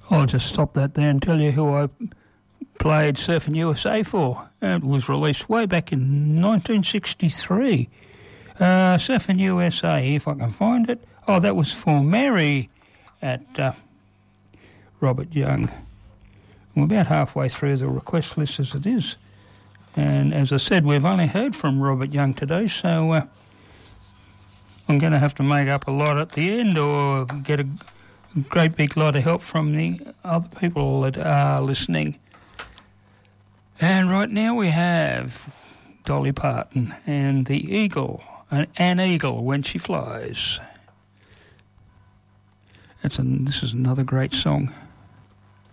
I'll just stop that there and tell you who I played Surfing USA for. It was released way back in 1963. Surfing USA, if I can find it. Oh, that was for Mary at Robert Young. We're about halfway through the request list as it is. And as I said, we've only heard from Robert Young today, so I'm going to have to make up a lot at the end or get a great big lot of help from the other people that are listening. And right now we have Dolly Parton and the Eagle, an eagle when she flies. This is another great song.